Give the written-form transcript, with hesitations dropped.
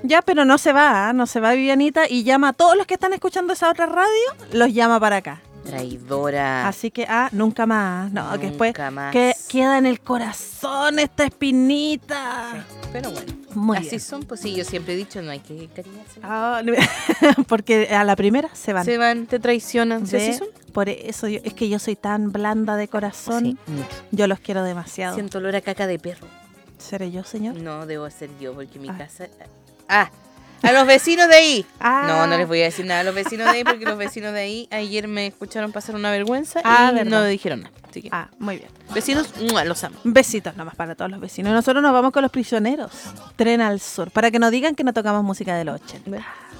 Ya, pero no se va, no se va Vivianita y llama a todos los que están escuchando esa otra radio, los llama para acá. Traidora. Así que, nunca más. No, Nunca que después más. queda en el corazón esta espinita. Sí, pero bueno, Muy así bien. son, pues sí, yo siempre he dicho, no hay que cariñarse. Porque a la primera se van. Se van, te traicionan. ¿Sí, Ve, así son? por eso, es que yo soy tan blanda de corazón. Sí, mucho. Yo los quiero demasiado. Siento olor a caca de perro. ¿Seré yo, señor? No, debo ser yo, porque mi casa... a los vecinos de ahí. Ah. No les voy a decir nada a los vecinos de ahí, porque los vecinos de ahí ayer me escucharon pasar una vergüenza y ¿verdad? no dijeron nada. Así que, Muy bien. vecinos, los amo. Besitos nomás para todos los vecinos. Nosotros nos vamos con los prisioneros. Tren al sur. Para que no digan que no tocamos música de los 80.